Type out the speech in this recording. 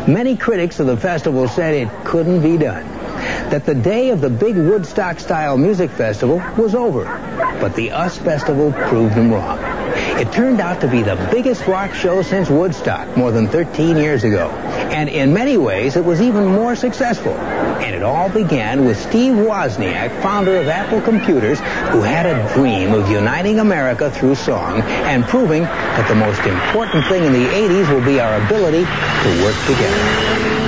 Many critics of the festival said it couldn't be done, that the day of the big Woodstock-style music festival was over. But the US Festival proved them wrong. It turned out to be the biggest rock show since Woodstock more than 13 years ago. And in many ways, it was even more successful. And it all began with Steve Wozniak, founder of Apple Computers, who had a dream of uniting America through song and proving that the most important thing in the 80s will be our ability to work together.